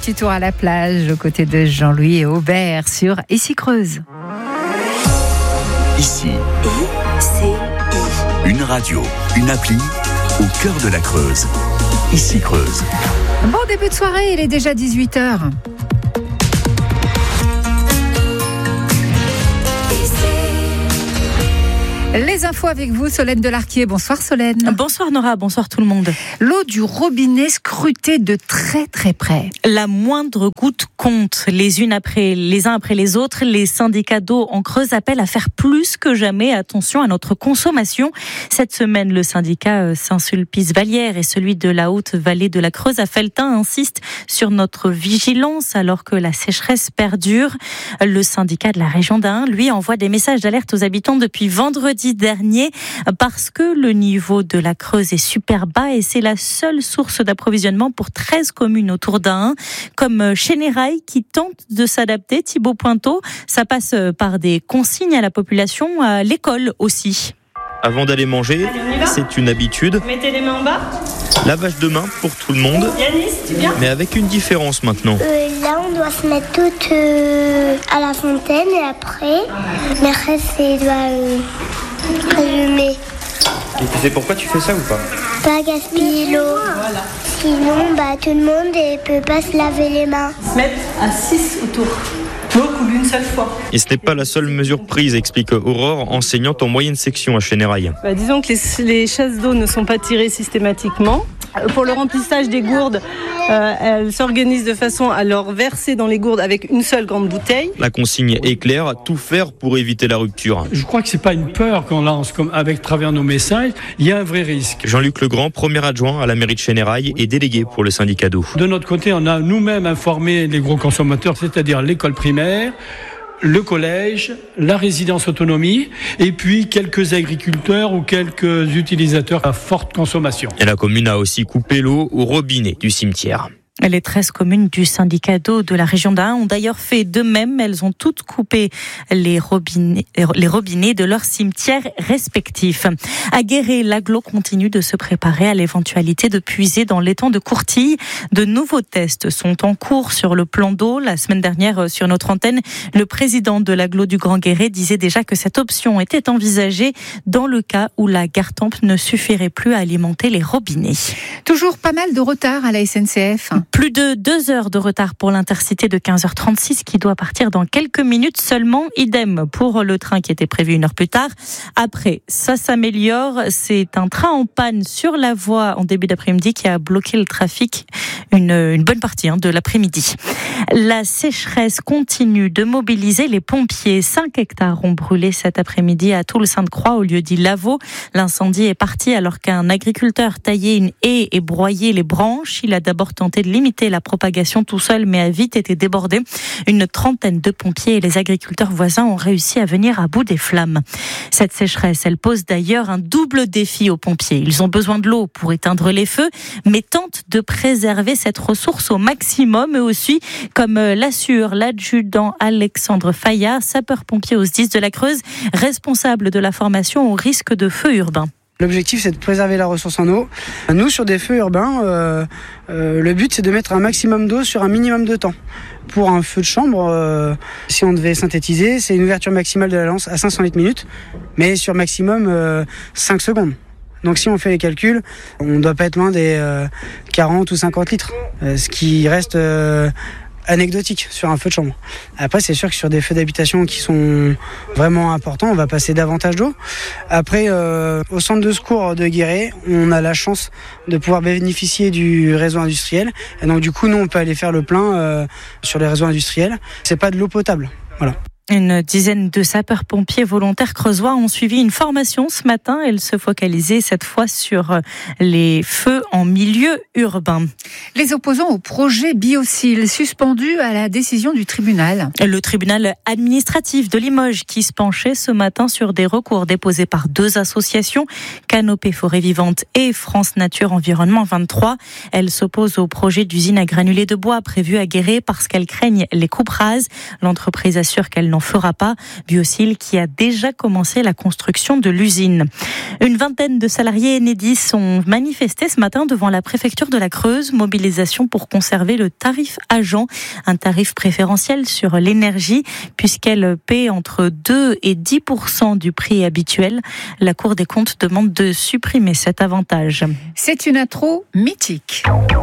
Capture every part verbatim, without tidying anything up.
petit tour à la plage aux côtés de Jean-Louis et Aubert sur Ici Creuse. Ici, I C I. une radio, une appli au cœur de la Creuse. Ici Creuse. Bon début de soirée, il est déjà dix-huit heures. Les infos avec vous, Solène Delarquier. Bonsoir Solène. Bonsoir Nora, bonsoir tout le monde. L'eau du robinet scrutée de très très près. La moindre goutte compte. Les unes après les uns après les autres, les syndicats d'eau en Creuse appellent à faire plus que jamais attention à notre consommation. Cette semaine, le syndicat Saint-Sulpice-Vallière et celui de la Haute-Vallée de la Creuse à Felletin insistent sur notre vigilance alors que la sécheresse perdure. Le syndicat de la région d'Ain, lui, envoie des messages d'alerte aux habitants depuis vendredi dernier parce que le niveau de la Creuse est super bas et c'est la seule source d'approvisionnement pour treize communes autour d'Ain, comme Chénérail qui tente de s'adapter. Thibaut Pointeau, ça passe par des consignes à la population, à l'école aussi. Avant d'aller manger, c'est une habitude. Mettez les mains en bas. Lavage de mains pour tout le monde. Yanis, tu viens ? Mais avec une différence maintenant. Euh, là, on doit se mettre toutes euh, à la fontaine et après, le reste, c'est doit euh, allumer. Et tu sais pourquoi tu fais ça ou pas ? Pas gaspiller l'eau. Voilà. Sinon, bah, tout le monde ne peut pas se laver les mains. Se mettre à six autour. L'eau coule une seule fois. Et ce n'est pas la seule mesure prise, explique Aurore, enseignante en moyenne section à Chénérail. Bah, disons que les, les chasses d'eau ne sont pas tirées systématiquement. Pour le remplissage des gourdes, euh, elles s'organisent de façon à leur verser dans les gourdes avec une seule grande bouteille. La consigne est claire, tout faire pour éviter la rupture. Je crois que c'est pas une peur qu'on lance comme avec travers nos messages, il y a un vrai risque. Jean-Luc Legrand, premier adjoint à la mairie de Chénérail et délégué pour le syndicat d'eau. De notre côté, on a nous-mêmes informé les gros consommateurs, c'est-à-dire l'école primaire, le collège, la résidence autonomie et puis quelques agriculteurs ou quelques utilisateurs à forte consommation. Et la commune a aussi coupé l'eau au robinet du cimetière. Les treize communes du syndicat d'eau de la région d'Ain ont d'ailleurs fait de même. Elles ont toutes coupé les robinets, les robinets de leurs cimetières respectifs. À Guéret, l'agglo continue de se préparer à l'éventualité de puiser dans l'étang de Courtille. De nouveaux tests sont en cours sur le plan d'eau. La semaine dernière, sur notre antenne, le président de l'agglo du Grand Guéret disait déjà que cette option était envisagée dans le cas où la Gartempe ne suffirait plus à alimenter les robinets. Toujours pas mal de retard à la S N C F. Plus de deux heures de retard pour l'intercité de quinze heures trente-six qui doit partir dans quelques minutes seulement. Idem pour le train qui était prévu une heure plus tard. Après, ça s'améliore. C'est un train en panne sur la voie en début d'après-midi qui a bloqué le trafic une, une bonne partie hein, de l'après-midi. La sécheresse continue de mobiliser les pompiers. cinq hectares ont brûlé cet après-midi à Toul-Sainte-Croix au lieu dit Lavaux. L'incendie est parti alors qu'un agriculteur taillait une haie et broyait les branches. Il a d'abord tenté de limiter la propagation tout seul, mais a vite été débordé. Une trentaine de pompiers et les agriculteurs voisins ont réussi à venir à bout des flammes. Cette sécheresse, elle pose d'ailleurs un double défi aux pompiers. Ils ont besoin de l'eau pour éteindre les feux, mais tentent de préserver cette ressource au maximum, eux aussi, comme l'assure l'adjudant Alexandre Fayard, sapeur-pompier au S D I S de la Creuse, responsable de la formation au risque de feux urbains. L'objectif, c'est de préserver la ressource en eau. Nous, sur des feux urbains, euh, euh, le but, c'est de mettre un maximum d'eau sur un minimum de temps. Pour un feu de chambre, euh, si on devait synthétiser, c'est une ouverture maximale de la lance à cinq cents litres minute, mais sur maximum euh, cinq secondes. Donc si on fait les calculs, on ne doit pas être loin des euh, quarante ou cinquante litres, euh, ce qui reste... Euh, anecdotique sur un feu de chambre. Après, c'est sûr que sur des feux d'habitation qui sont vraiment importants, on va passer davantage d'eau. Après, euh, au centre de secours de Guéret, on a la chance de pouvoir bénéficier du réseau industriel. Et donc, du coup, nous, on peut aller faire le plein euh, sur les réseaux industriels. C'est pas de l'eau potable. Voilà. Une dizaine de sapeurs-pompiers volontaires creusois ont suivi une formation ce matin. Elle se focalisait cette fois sur les feux en milieu urbain. Les opposants au projet Biocil, suspendus à la décision du tribunal. Le tribunal administratif de Limoges qui se penchait ce matin sur des recours déposés par deux associations, Canopée Forêt Vivante et France Nature Environnement vingt-trois. Elles s'opposent au projet d'usine à granulés de bois prévu à Guéret parce qu'elles craignent les coupes rases. L'entreprise assure qu'elles n'ont n'en fera pas. Biocil qui a déjà commencé la construction de l'usine. Une vingtaine de salariés Enedis ont manifesté ce matin devant la préfecture de la Creuse. Mobilisation pour conserver le tarif agent, un tarif préférentiel sur l'énergie puisqu'elle paie entre deux et dix pour cent du prix habituel. La Cour des comptes demande de supprimer cet avantage. C'est une intro mythique.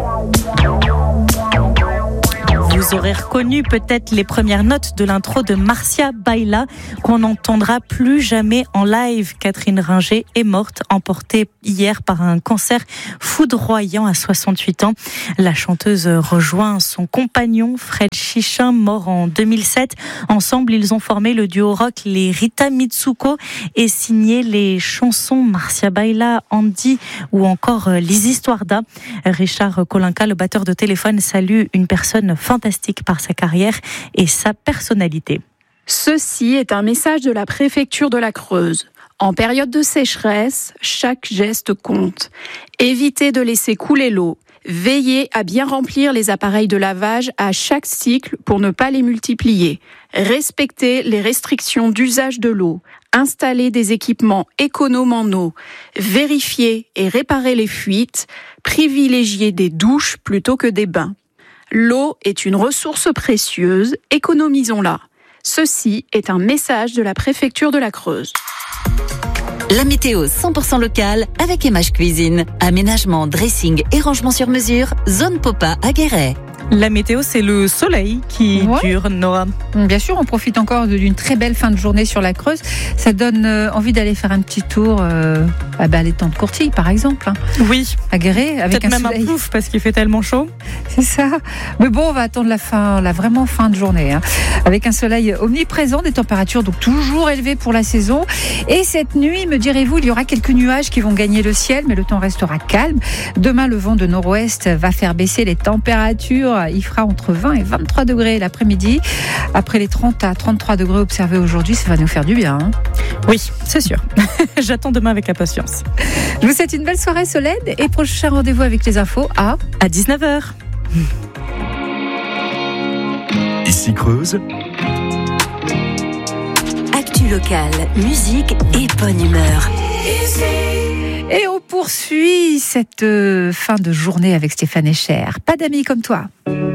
Vous aurez reconnu peut-être les premières notes de l'intro de Marcia Baila qu'on n'entendra plus jamais en live. Catherine Ringer est morte, emportée hier par un cancer foudroyant à soixante-huit ans. La chanteuse rejoint son compagnon Fred Chichin, mort en deux mille sept. Ensemble, ils ont formé le duo rock les Rita Mitsuko et signé les chansons Marcia Baila, Andy ou encore Les Histoires d'A. Richard Kolinka, le batteur de Téléphone, salue une personne fantastique par sa carrière et sa personnalité. Ceci est un message de la préfecture de la Creuse. En période de sécheresse, chaque geste compte. Évitez de laisser couler l'eau. Veillez à bien remplir les appareils de lavage à chaque cycle pour ne pas les multiplier. Respectez les restrictions d'usage de l'eau. Installez des équipements économes en eau. Vérifiez et réparez les fuites. Privilégiez des douches plutôt que des bains. L'eau est une ressource précieuse, économisons-la. Ceci est un message de la préfecture de la Creuse. La météo cent pour cent locale avec Emage Cuisine. Aménagement, dressing et rangement sur mesure, zone Popa à Guéret. La météo, c'est le soleil qui ouais. dure, Noah. Bien sûr, on profite encore d'une très belle fin de journée sur la Creuse. Ça donne euh, envie d'aller faire un petit tour euh, à bah, les temps de Courtille, par exemple. Hein. Oui. À Guéret, avec peut-être un même soleil. un plouf parce qu'il fait tellement chaud. C'est ça. Mais bon, on va attendre la fin, la vraiment fin de journée. Hein. Avec un soleil omniprésent, des températures donc toujours élevées pour la saison. Et cette nuit, me direz-vous, il y aura quelques nuages qui vont gagner le ciel, mais le temps restera calme. Demain, le vent de nord-ouest va faire baisser les températures. Il fera entre vingt et vingt-trois degrés l'après-midi. Après les trente à trente-trois degrés observés aujourd'hui, ça va nous faire du bien. Hein. Oui, c'est sûr. J'attends demain avec impatience. Je vous souhaite une belle soirée, Solène, et prochain rendez-vous avec les infos à, à dix-neuf heures. Ici Creuse. Actu locale, musique et bonne humeur. Et on poursuit cette fin de journée avec Stéphane Echer. Pas d'amis comme toi.